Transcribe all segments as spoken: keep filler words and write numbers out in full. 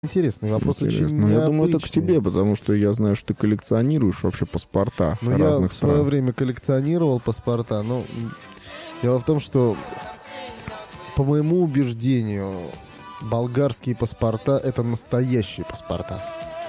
Интересный вопрос, Интересно. очень Ну, я необычный. думаю, это к тебе, потому что я знаю, что ты коллекционируешь вообще паспорта Ну, я разных в свое стран. время коллекционировал паспорта, но м, дело в том, что, по моему убеждению, болгарские паспорта — это настоящие паспорта.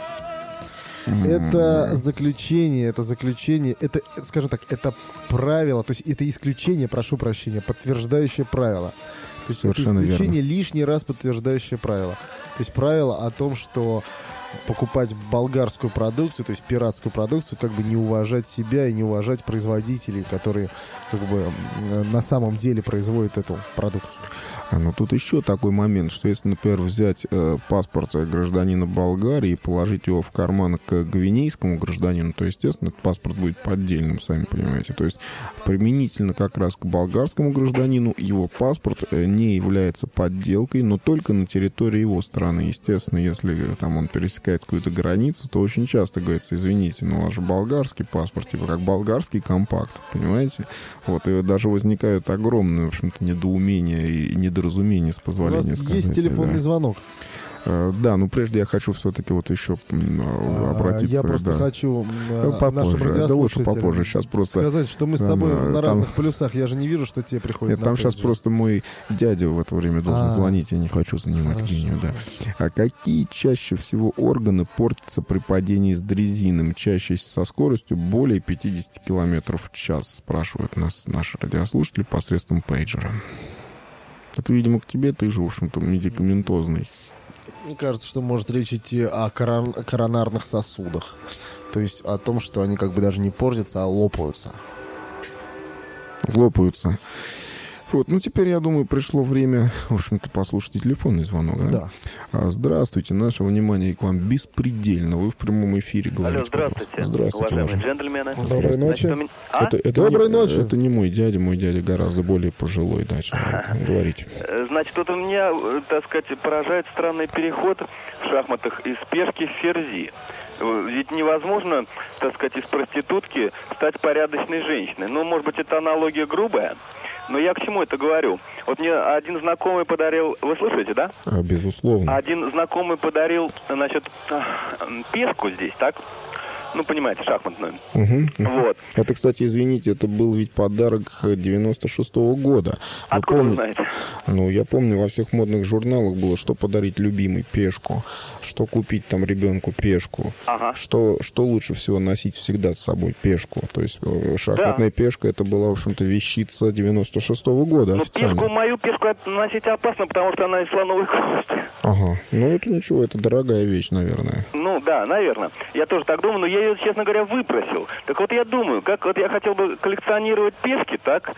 Это заключение, это заключение, это, это, скажем так, это правило, то есть это исключение, прошу прощения, подтверждающее правило. То есть Совершенно это исключение, верно. лишний раз подтверждающее правило. То есть правило о том, что покупать болгарскую продукцию, то есть пиратскую продукцию, как бы не уважать себя и не уважать производителей, которые как бы м, на самом деле производят эту продукцию. А, ну тут еще такой момент, что если, например, взять э, паспорт гражданина Болгарии и положить его в карман к гвинейскому гражданину, то, естественно, этот паспорт будет поддельным, сами понимаете. То есть применительно как раз к болгарскому гражданину его паспорт э, не является подделкой, но только на территории его страны. Естественно, если э, там он пересекает какую-то границу, то очень часто говорится: извините, но у вас же болгарский паспорт, типа как болгарский компакт, понимаете? Вот, и даже возникают огромные, в общем-то, недоумения и недоразумения, с У позволения нас сказать. есть телефонный да. звонок. Э, Да, ну прежде я хочу все-таки вот еще м, А, обратиться. Я просто да. хочу Ну, м, попозже. нашим Да лучше радиослушателям попозже. Сейчас просто... сказать, что мы с Там, тобой э, на там- разных полюсах. Я же не вижу, что тебе приходит Нет, на там сейчас пейджер. просто мой дядя в это время должен А. звонить, я не хочу занимать Хорошо. линию, да. А какие чаще всего органы портятся при падении с дрезином, чаще со скоростью более пятьдесят километров в час, спрашивают нас наши радиослушатели посредством пейджера. Это, видимо, к тебе, ты же, в общем-то, медикаментозный. Мне кажется, что может речь идти о корон- коронарных сосудах. То есть о том, что они как бы даже не портятся, а лопаются. Лопаются. Вот, ну теперь, я думаю, пришло время, в общем-то, послушать и телефонный звонок, да? Да. А, здравствуйте, наше внимание к вам беспредельно. Вы в прямом эфире говорите. Алло, здравствуйте, пожалуйста. Здравствуйте, уважаемые ваше. джентльмены. Доброй ночи. Значит, у меня- А? Это, это Доброй не, ночи. Это не мой дядя, мой дядя гораздо более пожилой, да, человек. Говорите. Э, Значит, вот у меня, э, так сказать, поражает странный переход в шахматах из пешки в ферзи. Э, Ведь невозможно, так сказать, из проститутки стать порядочной женщиной. Ну, может быть, это аналогия грубая, но я к чему это говорю? Вот мне один знакомый подарил... Вы слышите, да? А, безусловно. Один знакомый подарил, значит, пешку здесь, так? Ну, понимаете, шахматную. Мгм, мгм. Вот. Это, кстати, извините, это был ведь подарок девяносто шестого года. Вы Откуда вы помните- знаете? Ну, я помню, во всех модных журналах было, что подарить любимой пешку, что купить там ребенку пешку, Ага. что, что лучше всего носить всегда с собой пешку. То есть э, шахматная пешка, это была, в общем-то, вещица девяносто шестого года Ну, официально. пешку, мою пешку носить опасно, потому что она из слоновой кости. Ага, ну это ничего, это дорогая вещь, наверное. Ну, да, наверное. Я тоже так думаю, но я ее, честно говоря, выпросил. Так вот я думаю, как вот я хотел бы коллекционировать пешки, так,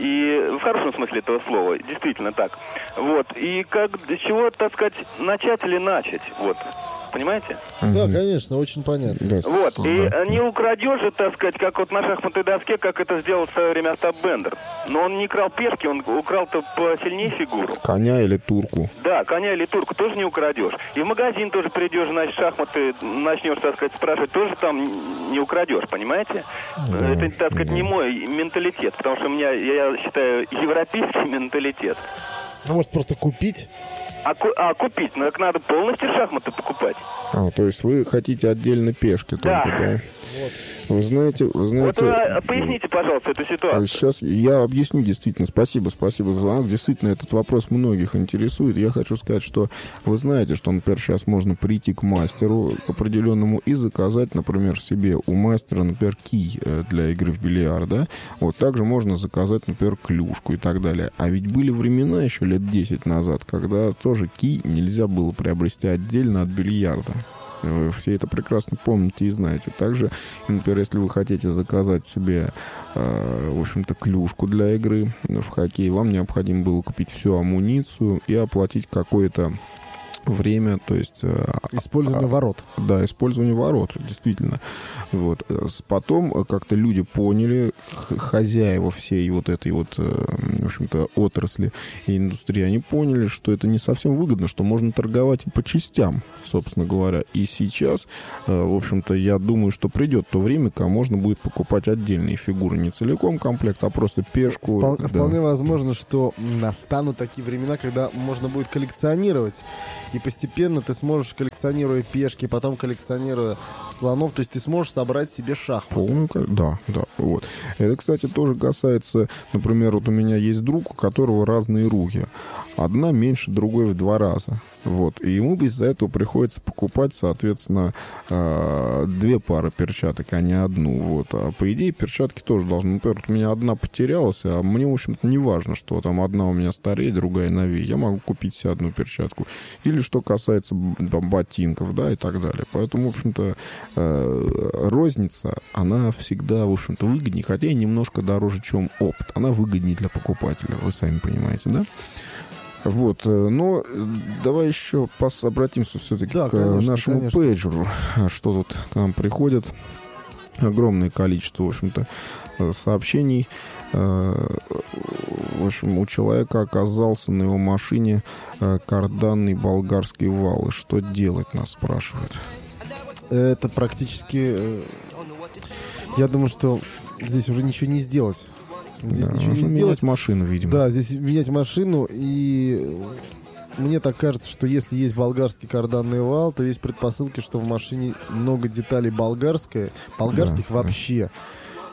и в хорошем смысле этого слова, действительно так. Вот, и как, с чего, так сказать, начать или начать, вот. Понимаете? Да, Мгм. конечно, очень понятно. Да, Вот, да. и э, не украдешь же, так сказать, как вот на шахматной доске, как это сделал в свое время Остап Бендер. Но он не крал пешки, он украл-то посильнее фигуру. Коня или турку. Да, коня или турку тоже не украдешь. И в магазин тоже придешь, значит, шахматы начнешь, так сказать, спрашивать, тоже там не украдешь, понимаете? Да, Это, так сказать, да. не мой менталитет, потому что у меня, я считаю, европейский менталитет. Ну, может, просто купить? А, ку- а купить, ну так надо полностью шахматы покупать. А, то есть вы хотите отдельно пешки только, Да. да? Вы знаете, вы Вот знаете... вы а, поясните, пожалуйста, эту А ситуацию. Сейчас я объясню действительно. Спасибо, спасибо за звонок. Действительно, этот вопрос многих интересует. Я хочу сказать, что вы знаете, что, например, сейчас можно прийти к мастеру к определенному и заказать, например, себе у мастера, например, кий э, для игры в бильярд, да? Вот также можно заказать, например, клюшку и так далее. А ведь были времена еще лет десять назад, когда тоже кий нельзя было приобрести отдельно от бильярда. Вы все это прекрасно помните и знаете. Также, например, если вы хотите заказать себе, э, в общем-то, клюшку для игры в хоккей, вам необходимо было купить всю амуницию и оплатить какое-то время, то есть... э, Использование а- ворот. Да, использование ворот, действительно. Вот. С- Потом э, как-то люди поняли, х- хозяева всей вот этой вот, э, в общем-то, отрасли и индустрии, они поняли, что это не совсем выгодно, что можно торговать и по частям, собственно говоря. И сейчас, э, в общем-то, я думаю, что придет то время, когда можно будет покупать отдельные фигуры, не целиком комплект, а просто пешку. Впол- да. Вполне возможно, что настанут такие времена, когда можно будет коллекционировать И постепенно ты сможешь, коллекционируя пешки, потом коллекционируя слонов, то есть ты сможешь собрать себе шахматы. Полную, да, да, вот. Это, кстати, тоже касается, например, вот у меня есть друг, у которого разные руки. Одна меньше другой в два раза. Вот. И ему из-за этого приходится покупать, соответственно, две пары перчаток, а не одну. Вот. А по идее, перчатки тоже должны... Например, у меня одна потерялась, а мне, в общем-то, не важно, что там одна у меня старее, другая новее. Я могу купить себе одну перчатку. Или что касается там, ботинков, да, и так далее. Поэтому, в общем-то, розница, она всегда, в общем-то, выгоднее, хотя и немножко дороже, чем опт. Она выгоднее для покупателя, вы сами понимаете, да? Вот, но давай еще пос- обратимся все-таки да, к конечно, нашему конечно. пейджеру. Что тут к нам приходит? Огромное количество, в общем-то, сообщений. В общем, у человека оказался на его машине карданный болгарский вал. И что делать, нас спрашивают. Это практически... Я думаю, что здесь уже ничего не сделать. Здесь да, ничего нужно не менять сделать. машину, видимо. Да, здесь менять машину, и мне так кажется, что если есть болгарский карданный вал, то есть предпосылки, что в машине много деталей болгарское, болгарских да, вообще. Да.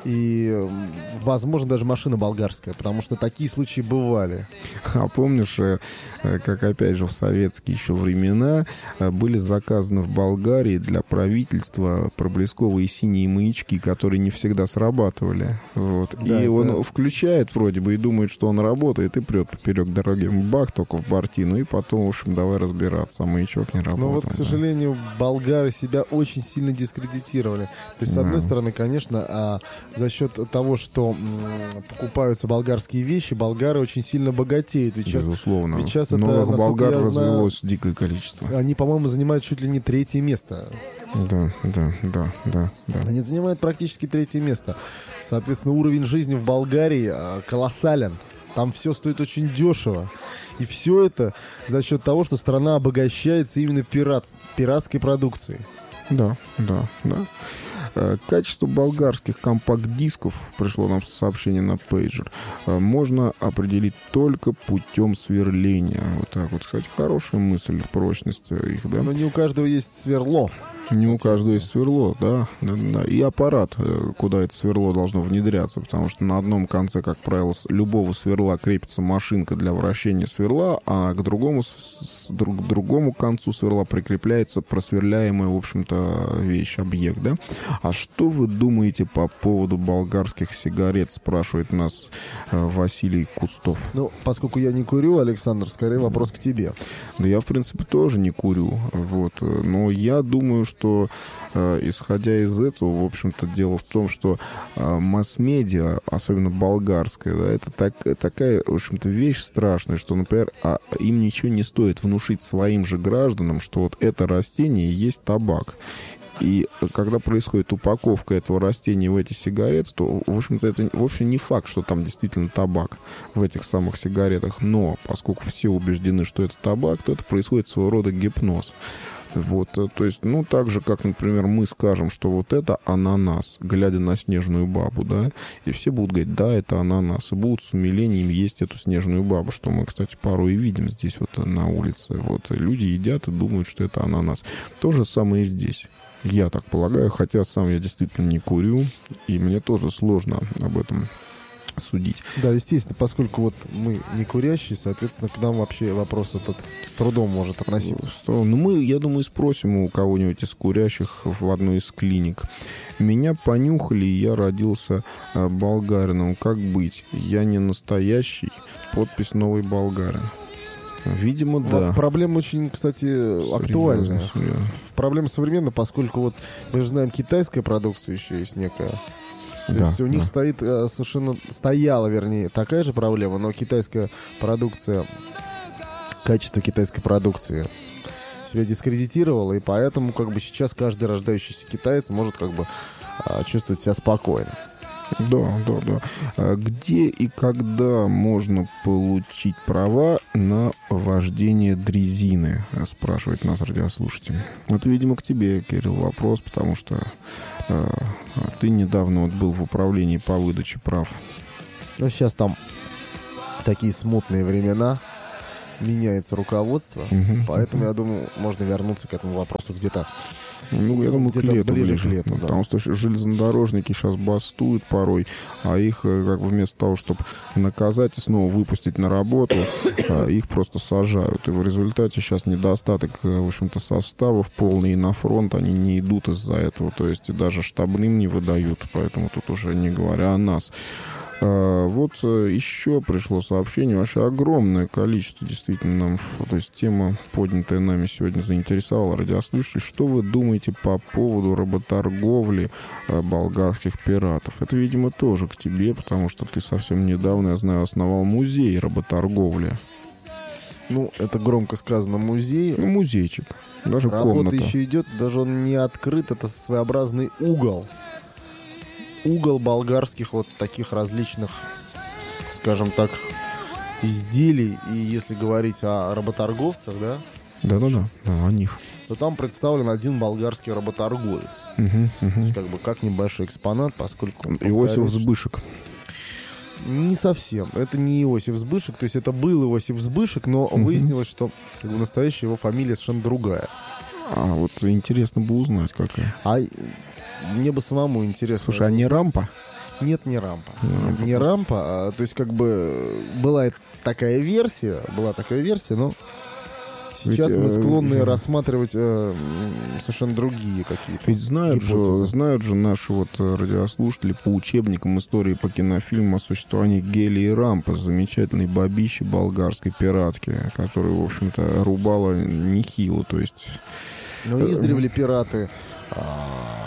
И, возможно, даже машина болгарская, потому что такие случаи бывали. А помнишь, как, опять же, в советские еще времена были заказаны в Болгарии для правительства проблесковые синие маячки, которые не всегда срабатывали. Вот. Да, и это... он включает вроде бы и думает, что он работает, и прет поперек дороги. Бах, только в бортину, и потом, в общем, давай разбираться, а маячок не работает. Но вот, к сожалению, да. болгары себя очень сильно дискредитировали. То есть, с одной да. стороны, конечно, а за счет того, что м, покупаются болгарские вещи, болгары очень сильно богатеют. Ведь сейчас, безусловно. Ведь сейчас новых это, болгар знаю, развелось дикое количество. Они, по-моему, занимают чуть ли не третье место. Да, да, да, да, да. Они занимают практически третье место. Соответственно, уровень жизни в Болгарии а, колоссален. Там все стоит очень дешево. И все это за счет того, что страна обогащается именно пират, пиратской продукцией. Да, да, да. Качество болгарских компакт-дисков, пришло нам сообщение на пейджер, можно определить только путем сверления. Вот так вот, кстати, хорошая мысль, прочность их, да? Но не у каждого есть сверло. Не у каждого есть сверло, да, да, да. И аппарат, куда это сверло должно внедряться, потому что на одном конце, как правило, с любого сверла крепится машинка для вращения сверла, а к другому, с, друг, к другому концу сверла прикрепляется просверляемая, в общем-то, вещь, объект, да. А что вы думаете по поводу болгарских сигарет, спрашивает нас э, Василий Кустов. Ну, поскольку я не курю, Александр, скорее вопрос к тебе. Да я, в принципе, тоже не курю, вот, но я думаю, что что, э, исходя из этого, в общем-то, дело в том, что э, масс-медиа, особенно болгарская, да, это так, такая, в общем-то, вещь страшная, что, например, а, им ничего не стоит внушить своим же гражданам, что вот это растение есть табак. И когда происходит упаковка этого растения в эти сигареты, то, в общем-то, это вовсе не факт, что там действительно табак в этих самых сигаретах. Но поскольку все убеждены, что это табак, то это происходит своего рода гипноз. Вот, то есть, ну, так же, как, например, мы скажем, что вот это ананас, глядя на снежную бабу, да, и все будут говорить, да, это ананас, и будут с умилением есть эту снежную бабу, что мы, кстати, порой и видим здесь вот на улице. Вот, и люди едят и думают, что это ананас. То же самое и здесь. Я так полагаю, хотя сам я действительно не курю, и мне тоже сложно об этом судить. Да, естественно, поскольку вот мы не курящие, соответственно, к нам вообще вопрос этот с трудом может относиться. Что? Ну, мы, я думаю, спросим у кого-нибудь из курящих в одной из клиник. Меня понюхали, и я родился э, болгарином. Как быть? Я не настоящий. Подпись «Новый болгарин». Видимо, вот да. Проблема очень, кстати, Серьезно, актуальная. Да. Проблема современная, поскольку вот мы же знаем, китайская продукция еще есть некая. То да, есть у них да. стоит совершенно, стояла, вернее, такая же проблема, но китайская продукция, качество китайской продукции себя дискредитировало, и поэтому как бы сейчас каждый рождающийся китаец может как бы чувствовать себя спокойно. Да, да, да. Где и когда можно получить права на вождение дрезины, спрашивает нас радиослушатель. Вот, видимо, к тебе, Кирилл, вопрос, потому что э, ты недавно вот был в управлении по выдаче прав. Ну, сейчас там такие смутные времена. меняется руководство, Мгм. поэтому, я думаю, можно вернуться к этому вопросу где-то. Ну, я думаю, к Где-то лету ближе ближе. к лету, да. Потому что ш- железнодорожники сейчас бастуют порой, а их, э, как бы вместо того, чтобы наказать и снова выпустить на работу, а, их просто сажают. И в результате сейчас недостаток, э, в общем-то, составов полный, и на фронт они не идут из-за этого. То есть и даже штабным не выдают, поэтому тут уже не говоря о нас. А, Вот э, еще пришло сообщение, вообще огромное количество, действительно, нам, то есть тема, поднятая нами сегодня, заинтересовала радиослушателей. Что вы думаете по поводу работорговли э, болгарских пиратов? Это, видимо, тоже к тебе, потому что ты совсем недавно, я знаю, основал музей работорговли. Ну, это громко сказано, музей. Ну, музейчик, даже Работа комната. еще идет, даже он не открыт, это своеобразный угол. Угол болгарских вот таких различных, скажем так, изделий. И если говорить о работорговцах, да, Да-да-да, да, о них. то там представлен один болгарский работорговец. Мгм, То мгм. есть как бы как небольшой экспонат, поскольку... Иосиф повторюсь, Збышек. Не совсем. Это не Иосиф Збышек. То есть это был Иосиф Збышек, но Мгм. выяснилось, что как бы, настоящая его фамилия совершенно другая. А вот интересно бы узнать, какая. А мне бы самому интересно. Слушай, а не рампа? Нет, не рампа. Не Нет, рампа не просто. рампа. а, то есть как бы была такая версия, была такая версия, но сейчас Ведь, мы э, склонны э, рассматривать э, м, совершенно другие какие-то. Ведь знают же, гипотезы. знают же наши вот э, радиослушатели по учебникам истории по кинофильму о существовании Гелии Рампы, замечательной бабищи болгарской пиратки, которая, в общем-то, рубала нехило, то есть... Но издревле пираты, а,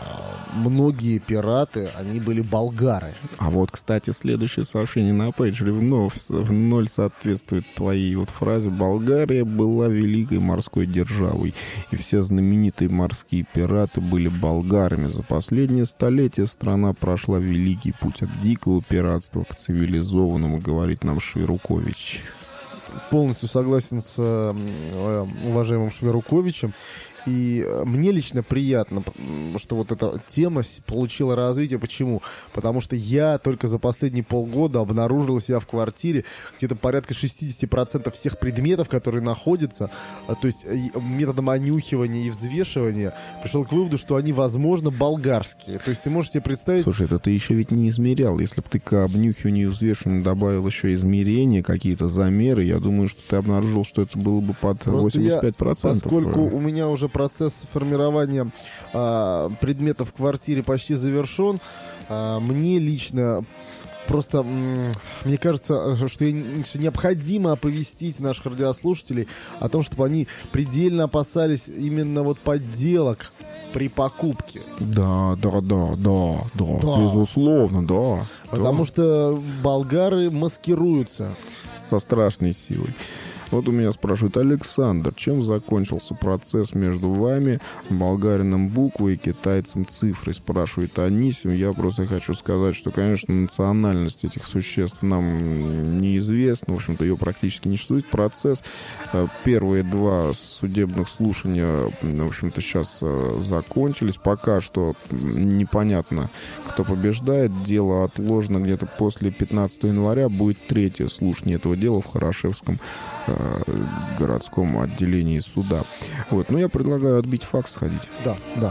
многие пираты, они были болгары. А вот, кстати, следующее сообщение на пейджере вновь в ноль соответствует твоей вот фразе. Болгария была великой морской державой, и все знаменитые морские пираты были болгарами. За последнее столетие страна прошла великий путь от дикого пиратства к цивилизованному, говорит нам Швирукович. Полностью согласен с э, э, уважаемым Шверуковичем. И э, мне лично приятно, м, что вот эта тема с- получила развитие. Почему? Потому что я только за последние полгода обнаружил себя в квартире где-то порядка шестьдесят процентов всех предметов, которые находятся, а, то есть э, методом онюхивания и взвешивания, пришел к выводу, что они, возможно, болгарские. То есть ты можешь себе представить... Слушай, это ты еще ведь не измерял. Если бы ты к обнюхиванию и взвешиванию добавил еще измерения, какие-то замеры, я думаю, что ты обнаружил, что это было бы под Просто восемьдесят пять процентов. Поскольку у меня уже процесс формирования а, предметов в квартире почти завершен, а, мне лично просто, м, мне кажется, что, я не- что необходимо оповестить наших радиослушателей о том, чтобы они предельно опасались именно вот подделок при покупке. Да, да, да, да, да, Да. безусловно, да. Потому да. что болгары маскируются. Со страшной силой. Вот у меня спрашивают: Александр, чем закончился процесс между вами, болгарином буквой и китайцем цифрой? Спрашивает Анисим. Я просто хочу сказать, что, конечно, национальность этих существ нам неизвестна. В общем-то, ее практически не существует. Процесс, э, первые два судебных слушания, в общем-то, сейчас э, закончились. Пока что м, непонятно, кто побеждает. Дело отложено где-то после пятнадцатого января. Будет третье слушание этого дела в Хорошевском э, городском отделении суда. Вот. Ну, я предлагаю отбить факт, сходить. Да, да.